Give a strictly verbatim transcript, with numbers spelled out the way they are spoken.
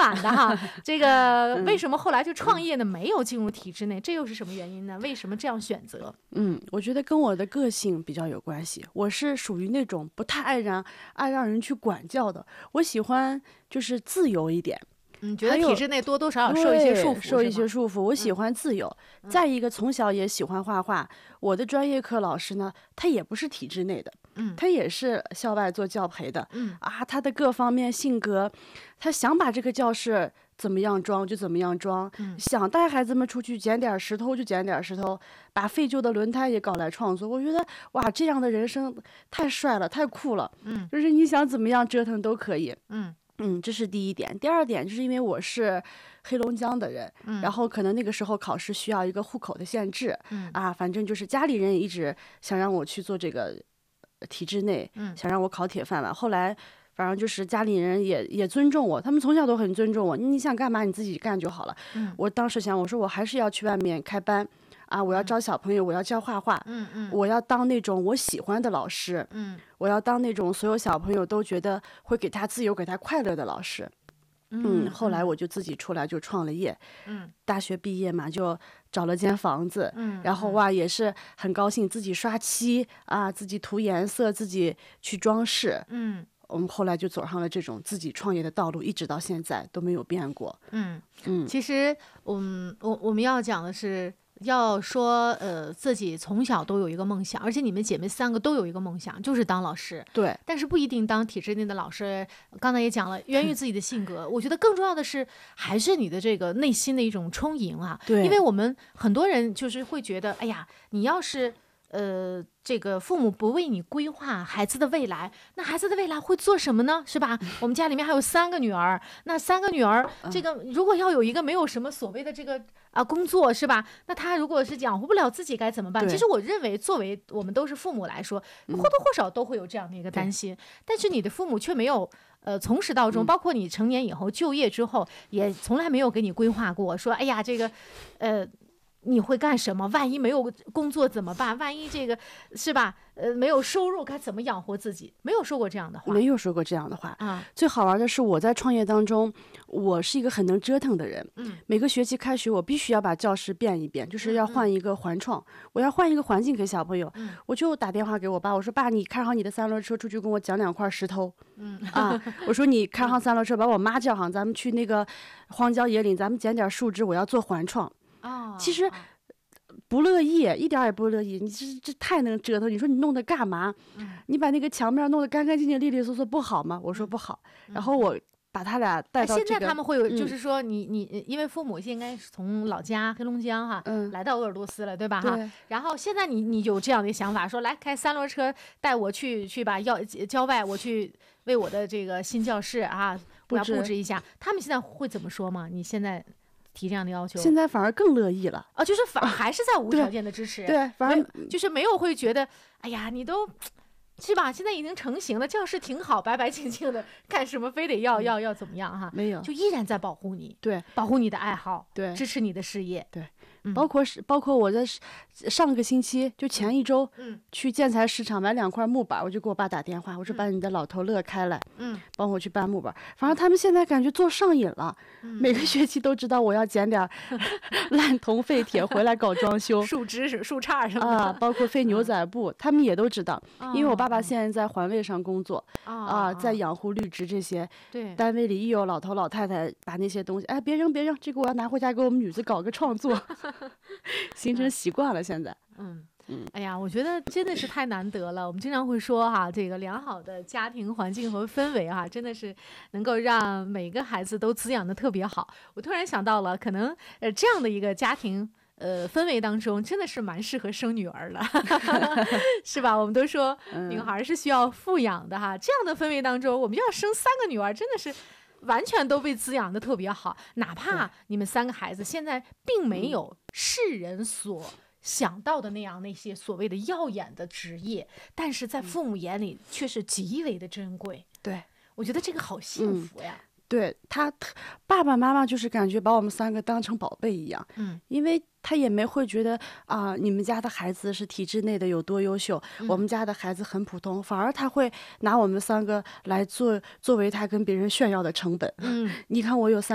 反的哈。这个为什么后来就创业呢？没有进入体制内，这又是什么原因呢？为什么这样选择？ 嗯，我觉得跟我的个性比较有关系。我是属于那种不太爱让爱让人去管教的，我喜欢就是自由一点。 你觉得体制内多多少少受一些束缚， 受一些束缚。我喜欢自由。 嗯、 再一个，从小也喜欢画画。我的专业课老师呢，他也不是体制内的， 嗯， 他也是校外做教培的， 嗯啊，他的各方面性格，他想把这个教室怎么样装就怎么样装， 嗯， 想带孩子们出去捡点石头就捡点石头，把废旧的轮胎也搞来创作。我觉得哇，这样的人生太帅了，太酷了， 嗯， 就是你想怎么样折腾都可以， 嗯。 嗯，这是第一点。第二点就是因为我是黑龙江的人， 嗯， 然后可能那个时候考试需要一个户口的限制， 嗯啊，反正就是家里人也一直想让我去做这个体制内， 嗯， 想让我考铁饭碗。后来反正就是家里人也也尊重我，他们从小都很尊重我，你想干嘛你自己干就好了。 嗯， 我当时想，我说我还是要去外面开班。啊！我要招小朋友，我要教画画， 嗯嗯， 我要当那种我喜欢的老师， 嗯， 我要当那种所有小朋友都觉得会给他自由、给他快乐的老师。嗯，后来我就自己出来就创了业， 嗯， 大学毕业嘛，就找了间房子， 嗯， 然后哇也是很高兴，自己刷漆啊，自己涂颜色，自己去装饰， 嗯， 我们后来就走上了这种自己创业的道路，一直到现在都没有变过。 嗯嗯， 其实我们我我们要讲的是。要说呃自己从小都有一个梦想，而且你们姐妹三个都有一个梦想，就是当老师。 对， 但是不一定当体制内的老师。刚才也讲了，源于自己的性格。我觉得更重要的是，还是你的这个内心的一种充盈啊。 对， 因为我们很多人就是会觉得，哎呀，你要是。呃，这个父母不为你规划孩子的未来，那孩子的未来会做什么呢？是吧？我们家里面还有三个女儿，那三个女儿，这个如果要有一个没有什么所谓的这个啊工作，是吧？那她如果是养活不了自己该怎么办？其实我认为，作为我们都是父母来说，或多或少都会有这样的一个担心。嗯、但是你的父母却没有。呃，从始到终，包括你成年以后就业之后，也从来没有给你规划过，说，哎呀，这个，呃。你会干什么？万一没有工作怎么办？万一这个是吧？呃，没有收入该怎么养活自己？没有说过这样的话， 没有说过这样的话啊。 最好玩的是，我在创业当中，我是一个很能折腾的人。 嗯， 每个学期开学，我必须要把教室变一变，就是要换一个环创，嗯、我要换一个环境给小朋友。 嗯， 我就打电话给我爸，我说爸，你开上你的三轮车出去跟我讲两块石头。 嗯啊，我说你开上三轮车，把我妈叫上，咱们去那个荒郊野岭，咱们捡点树枝，我要做环创。 哦， 其实。不乐意，一点也不乐意。你这这太能折腾。你说你弄的干嘛？ 嗯、 你把那个墙面弄得干干净净、利利索索，不好吗？我说不好。 嗯、 然后我把他俩带到、这个。 现在他们会有，就是说你、嗯、你，因为父母应该是从老家黑龙江哈， 嗯， 来到鄂尔多斯了，对吧？ 对哈。然后现在你你有这样的想法，说来开三轮车带我去去吧，要郊外我去为我的这个新教室啊，我要布置一下。他们现在会怎么说吗？你现在？提这样的要求， 现在反而更乐意了啊！就是反而还是在无条件的支持， 对，反而就是没有会觉得，哎呀，你都是吧？现在已经成型了，教室挺好，白白净净的，干什么非得要、嗯、要要怎么样哈？ 没有， 就依然在保护你， 对， 保护你的爱好， 对， 支持你的事业， 对。 嗯、 包括是包括我在上个星期就前一周， 嗯， 去建材市场买两块木板，我就给我爸打电话，我说把你的老头乐开来， 嗯， 帮我去搬木板。反正他们现在感觉做上瘾了， 嗯、 每个学期都知道我要捡点烂铜废铁回来搞装修， 树枝是树杈什么啊，包括废牛仔布，嗯、他们也都知道， 哦、 因为我爸爸现在在环卫上工作， 哦、 啊，在养护绿植这些， 对， 单位里一有老头老太太把那些东西，哎，别扔别扔，这个我要拿回家给我们女子搞个创作。形成习惯了，现在， 嗯嗯，哎呀，我觉得真的是太难得了。我们经常会说哈，这个良好的家庭环境和氛围哈，真的是能够让每个孩子都滋养的特别好。我突然想到了，可能呃这样的一个家庭呃氛围当中，真的是蛮适合生女儿了，是吧？我们都说女孩是需要富养的哈，这样的氛围当中，我们要生三个女儿，真的是。完全都被滋养的特别好，哪怕你们三个孩子现在并没有世人所想到的那样那些所谓的耀眼的职业，但是在父母眼里却是极为的珍贵。 对， 我觉得这个好幸福呀。 嗯、对他，爸爸妈妈就是感觉把我们三个当成宝贝一样。 嗯， 因为他也没会觉得啊、呃，你们家的孩子是体制内的有多优秀， 嗯、 我们家的孩子很普通，反而他会拿我们三个来做作为他跟别人炫耀的成本。 嗯， 你看我有三。